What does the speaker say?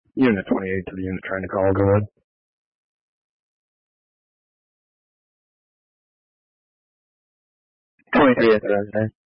Unit 28 to the unit trying to call. Go ahead. 23th resident.